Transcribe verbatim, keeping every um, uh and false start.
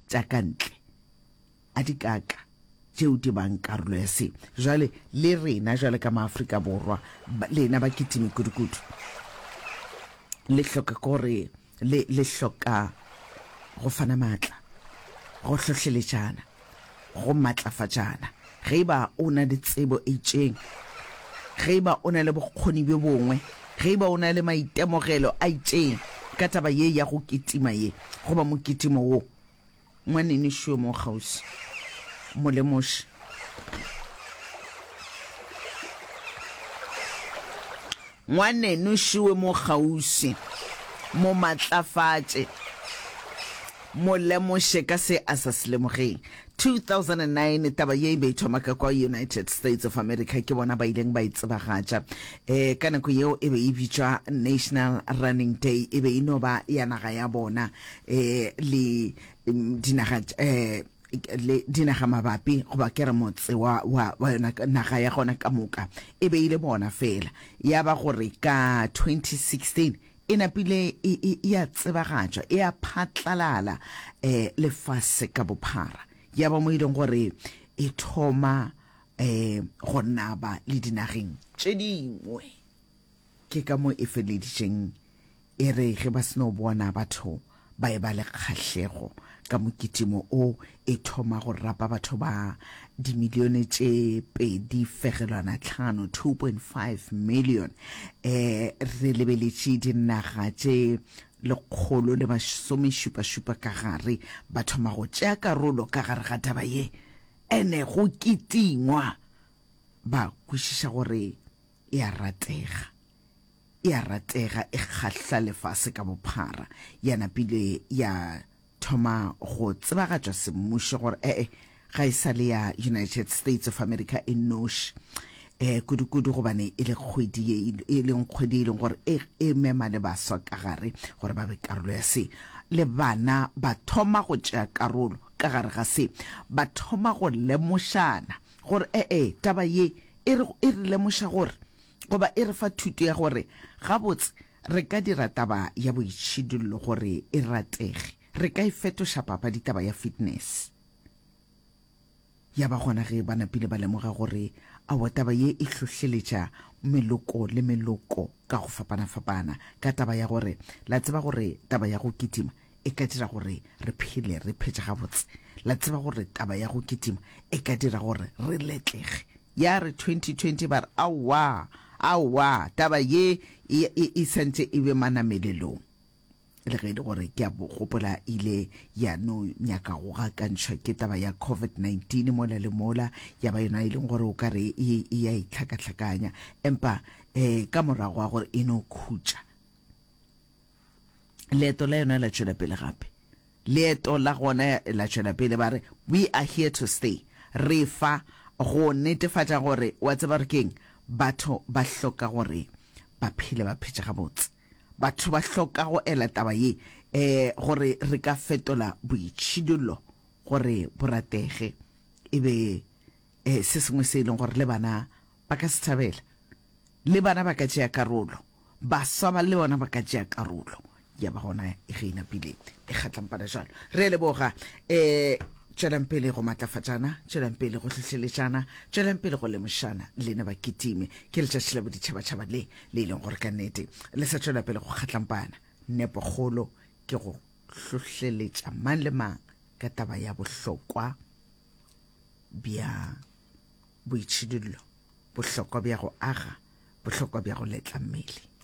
tša kantle a dikaka tšeo di bang karolo ya se jwale le rena jwale ka maafrika borwa lena ba kitime kudu-kudu le hloka gore le le hloka go fana matla go hlohleletšana go matlafatšana ge ba o na le tsebo e itseng ge ba o na le bokgoni bjo bongwe ge ba o na le maitemogelo a itseng ka taba ye ya go kitima ye go ba mokitimo wo ngwanene šuo mo gausi molemoši ngwanene šuo mo gausi mo matlafatše molemoše ka se a sa se lemogeng two thousand nine taba ye e be thoma ka kwa United States of America ke bona ba ileng ba itsebagatša eh ka nako yeo e be e bitswa National Running Day e be e no ba ya naga ya bona eh le dinaga eh le dinaga mabapi go ba kere motse wa wa naga ya gona ka moka e be ile bona fela ya ba gore ka twenty sixteen ina pile ya tsebagatšwa ya phatlalala eh lefase ka bophara ya ba mo ileng gore e thoma eh go naba le dinageng tše dingwe ke ka mo e feleditšeng e re ge ba seno bona batho ba e ba le kgahlego ka mokitimo o e thoma go rapa batho ba dimilione tše pedi fegelwana tlhano two point five million eh re lebeletše dinaga tše lekgolo le masomešupa-šupa ka gare ba thoma go tšea karolo ka gare ga taba ye ene go kitingwa ba kwešiša gore e a ratega e a ratega e kgahla lefase ka bophara ya napile ya thoma go tsebagatšwa semmušo gore ee ga e sa le ya United States of America e noši eh kudu-kudu gobane e le kgwedi e leng kgwedi e leng gore e mema le baswa ka gare gore ba be karolo ya se le bana ba thoma go tšea karolo ka gare ga se ba thoma go lemošana gore ee taba ye e re lemoša gore goba e re fa thuto ya gore ga botse re ka dira taba ya boitšhidullo gore e ratege re ka e fetoša papa ditaba ya fitness ya ba gona ge ba napile ba lemoga gore a wa taba ye e hlohleletša meloko le meloko ka go fapana-fapana ka taba ya gore la tseba gore taba ya go kitima e ka dira gore re phele re phetša gabotse la tseba gore taba ya go kitima e ka dira gore re letlege ya re twenty twenty ba re awa awa taba ye e sentse e be manamelelong le ge e le gore ke a gopola ile ya no nyaka go gakantšhwa ke taba ya COVID nineteen mola le mola ya ba yona e leng gore o ka re e ya itlhakatlhakanya empa eh ka morago wa gore e no khutša leeto la yona la tšwela pele gape leeto la gona la tšwela pele ba re we are here to stay re fa go netefatša gore wa tseba re keng batho ba hloka gore ba phele ba phetša gabotse batho ba hloka go ela taba ye eh gore re ka fetola boitšhidullo gore boratege e be eh se sengwe se leng gore le bana ba ka se thabela le bana ba ka tšea karolo ba swa le bona ba ka tšea karolo ya ba gona e geina pile e kgatlampana jalo re le boga eh tšwelang pele go matlafatšana tšwelang pele go hlohleletšana tšwelang pele go lemošana le ne ba kitime ke letšatši la boditšhabatšhaba le le ileng gore ka nnete le sa tšwela pele go kgatlampana nepo kgolo ke go hlohleletša mang le mang ka taba ya bohlokwa bja boitšhidullo bohlokwa bja go aga bohlokwa bja go letla mmele